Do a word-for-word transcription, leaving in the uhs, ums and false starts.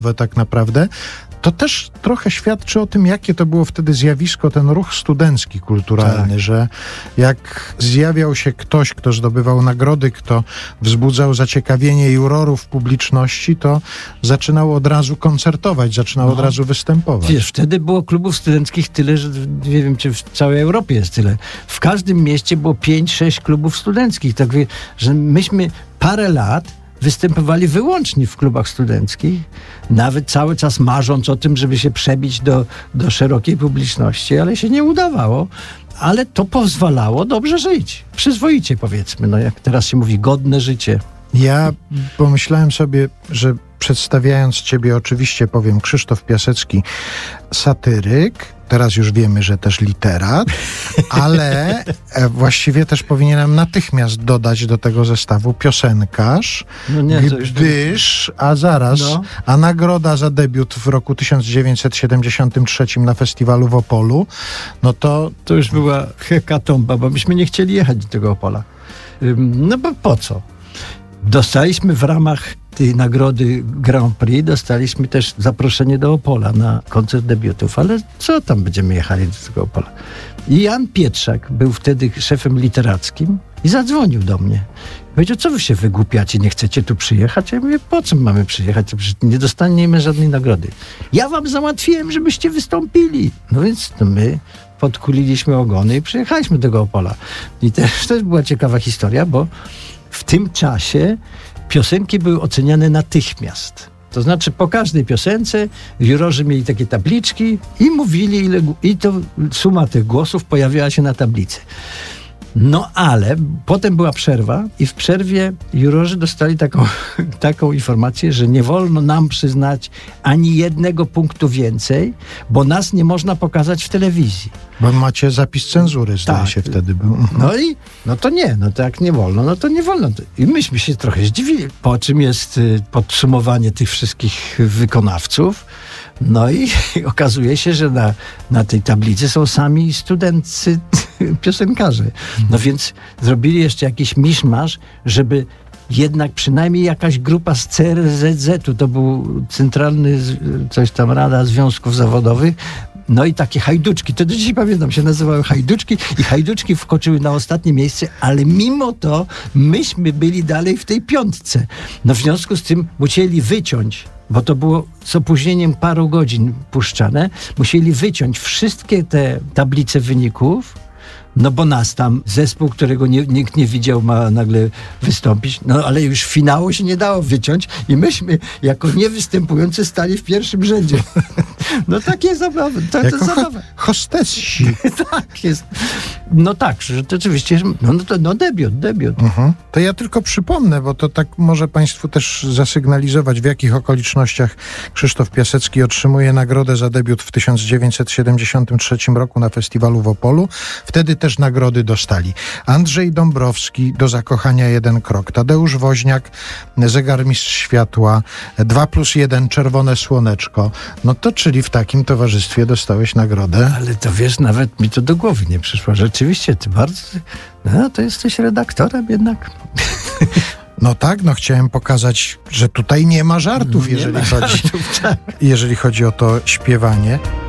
tak naprawdę, to też trochę świadczy o tym, jakie to było wtedy zjawisko, ten ruch studencki, kulturalny, tak. Że jak zjawiał się ktoś, kto zdobywał nagrody, kto wzbudzał zaciekawienie jurorów publiczności, to zaczynał od razu koncertować, zaczynał no. od razu występować. Wiesz, wtedy było klubów studenckich tyle, że nie wiem, czy w całej Europie jest tyle. W każdym mieście było pięć, sześć klubów studenckich, tak że myśmy parę lat występowali wyłącznie w klubach studenckich, nawet cały czas marząc o tym, żeby się przebić do, do szerokiej publiczności, ale się nie udawało. Ale to pozwalało dobrze żyć. Przyzwoicie, powiedzmy, no jak teraz się mówi, godne życie. Ja pomyślałem sobie, że przedstawiając ciebie, oczywiście powiem Krzysztof Piasecki, satyryk, teraz już wiemy, że też literat, ale właściwie też powinienem natychmiast dodać do tego zestawu piosenkarz, no nie, to już gdyż, a zaraz, no. a nagroda za debiut w roku tysiąc dziewięćset siedemdziesiątym trzecim na festiwalu w Opolu, no to... To już była hekatomba, bo myśmy nie chcieli jechać do tego Opola. No bo po co? Dostaliśmy w ramach tej nagrody Grand Prix, dostaliśmy też zaproszenie do Opola na koncert debiutów, ale co tam będziemy jechali do tego Opola? I Jan Pietrzak był wtedy szefem literackim i zadzwonił do mnie. Powiedział, co wy się wygłupiacie, nie chcecie tu przyjechać? Ja mówię, po co mamy przyjechać? Nie dostaniemy żadnej nagrody. Ja wam załatwiłem, żebyście wystąpili. No więc to my podkuliliśmy ogony i przyjechaliśmy do tego Opola. I też, też była ciekawa historia, bo w tym czasie piosenki były oceniane natychmiast. To znaczy po każdej piosence jurorzy mieli takie tabliczki i mówili, ile, i to suma tych głosów pojawiała się na tablicy. No ale potem była przerwa i w przerwie jurorzy dostali taką, taką informację, że nie wolno nam przyznać ani jednego punktu więcej, bo nas nie można pokazać w telewizji. Bo macie zapis cenzury, zdaje tak. się wtedy był. No i no to nie, no to jak nie wolno, no to nie wolno. I myśmy się trochę zdziwili, po czym jest podsumowanie tych wszystkich wykonawców. No i okazuje się, że na, na tej tablicy są sami studency piosenkarze. No więc zrobili jeszcze jakiś miszmasz, żeby jednak przynajmniej jakaś grupa z C R Z Z-u, to był Centralny coś tam Rada Związków Zawodowych, no i takie hajduczki, to do dzisiaj pamiętam, się nazywały hajduczki i hajduczki wskoczyły na ostatnie miejsce, ale mimo to myśmy byli dalej w tej piątce. No w związku z tym musieli wyciąć, bo to było z opóźnieniem paru godzin puszczane, musieli wyciąć wszystkie te tablice wyników, no bo nas tam zespół, którego nie, nikt nie widział, ma nagle wystąpić, no ale już finału się nie dało wyciąć i myśmy jako niewystępujący stali w pierwszym rzędzie. No takie zabawy. To, jako to zabawa. Ho- hostessi. Tak jest. No tak, że to oczywiście, no, no, to, no debiut, debiut. Uh-huh. To ja tylko przypomnę, bo to tak może Państwu też zasygnalizować, w jakich okolicznościach Krzysztof Piasecki otrzymuje nagrodę za debiut w tysiąc dziewięćset siedemdziesiątym trzecim roku na festiwalu w Opolu. Wtedy też nagrody dostali Andrzej Dąbrowski, Do zakochania jeden krok, Tadeusz Woźniak, Zegarmistrz światła, dwa plus jeden, Czerwone słoneczko. No to czyli w takim towarzystwie dostałeś nagrodę. Ale to wiesz, nawet mi to do głowy nie przyszło. Rzeczywiście, ty bardzo... No to jesteś redaktorem jednak. No tak, no chciałem pokazać, że tutaj nie ma żartów, nie jeżeli, ma chodzi, żartów, tak. jeżeli chodzi o to śpiewanie.